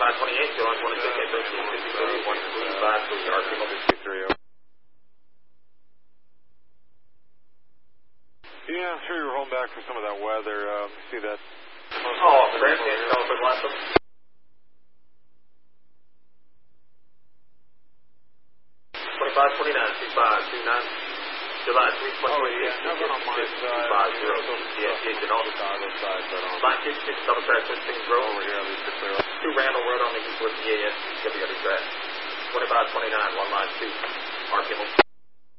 2528, July 26, 1353, RPM 230. Yeah, I'm sure you were holding back for some of that weather. See that? Oh, great. Can you tell us what last one? 2529, 2529, July 326. Oh, yeah, nothing on my side. 250. Yeah, you know. Chicago side, but Line 56, double track, 16 Grove. over here, at least they're clear. 2 Randall Road on the east with the AS, WW track. 2529, one line 2, RPM